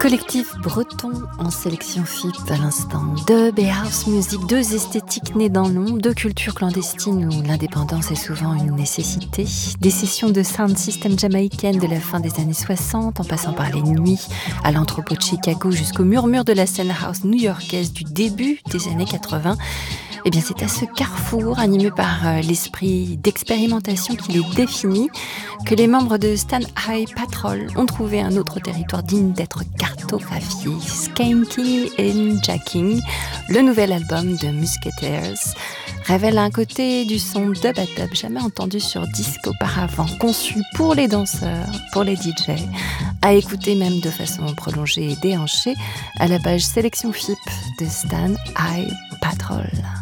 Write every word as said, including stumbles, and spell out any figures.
Collectif breton en sélection F I P à l'instant. Dub et house music, deux esthétiques nées dans l'ombre, deux cultures clandestines où l'indépendance est souvent une nécessité. Des sessions de sound system jamaïcaine de la fin des années soixante, en passant par les nuits à l'entrepôt de Chicago jusqu'au murmure de la scène house new-yorkaise du début des années quatre-vingts. Eh bien, c'est à ce carrefour, animé par euh, l'esprit d'expérimentation qui les définit, que les membres de Stand High Patrol ont trouvé un autre territoire digne d'être cartographié. Skanking and Jacking, le nouvel album de Musketeers, révèle un côté du son dub à dub jamais entendu sur disque auparavant, conçu pour les danseurs, pour les D J, à écouter même de façon prolongée et déhanchée à la page sélection F I P de Stand High Patrol.